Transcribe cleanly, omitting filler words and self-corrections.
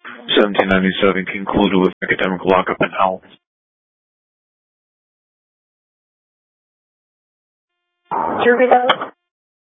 1797 concluded with academic lockup in hell. Did you read that?